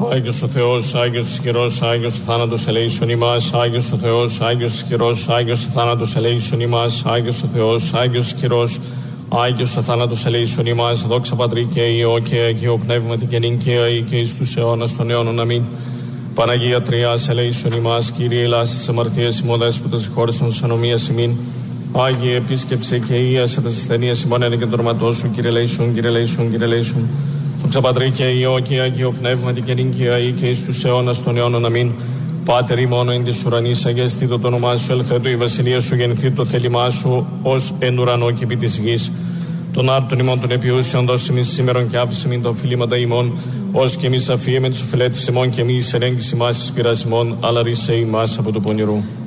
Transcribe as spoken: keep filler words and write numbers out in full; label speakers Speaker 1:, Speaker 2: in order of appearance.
Speaker 1: Άγιος ο Θεός, Άγιος ισχυρός, Άγιος ο θάνατος ελέησον ημάς. Άγιος ο Θεός, Άγιος ισχυρός, Άγιος ο θάνατος ελέησον ημάς. Άγιος ο Θεός, Άγιος ισχυρός, Άγιος ο θάνατος ελέησον ημάς. Δόξα Πατρί και Υιό και Αγίο Πνεύματι και νυν και αεί και εις τους αιώνας των αιώνων. Αμήν. Παναγία Τριάς ελέησον ημάς. Κύριε ελάσε τις αμαρτίες ημών, δέσποτα συγχώρεσον τις ανομίες ημίν. Άγιε επίσκεψε και ίασε τας ασθενείας ημών εν και των ορματών σου. Κύριε ελέησον, Κύριε ελέησον, Κύριε ελέησον. Δόξα Πατρί και Υιό και Αγίο Πνεύματι και νυν και αεί και εις τους αιώνας των αιώνων. Αμήν. Πάτερ ημών εν της ουρανής, αγιαστήτω το όνομά σου, ελθέτω η βασιλεία σου, γεννηθήτω το θέλημά σου, ως εν ουρανό και επί της γης. Τον άρτον ημών των επιούσιων δώσει εμείς σήμερον και άφησε μην τα οφειλήματα ημών, ως και εμείς αφίεμεν τους οφειλέτες ημών και εμείς ελέγγυς ημάς εις πειράς ημών, αλλά ρίσε ημάς από του πονηρού.